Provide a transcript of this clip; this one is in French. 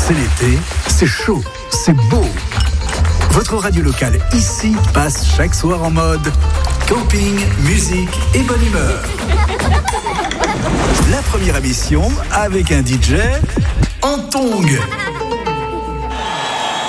C'est l'été, c'est chaud, c'est beau. Votre radio locale ici passe chaque soir en mode camping, musique et bonne humeur. La première émission avec un DJ en tongs.